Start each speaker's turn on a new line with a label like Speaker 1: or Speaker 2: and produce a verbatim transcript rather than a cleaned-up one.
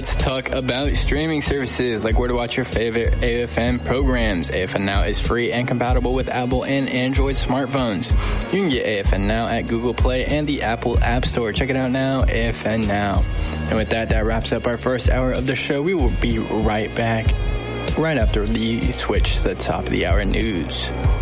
Speaker 1: let's talk about streaming services, like where to watch your favorite A F N programs. A F N Now is free and compatible with Apple and Android smartphones. You can get A F N Now at Google Play and the Apple App Store. Check it out now, A F N Now. And with that, that wraps up our first hour of the show. We will be right back right after the switch to the top of the hour news.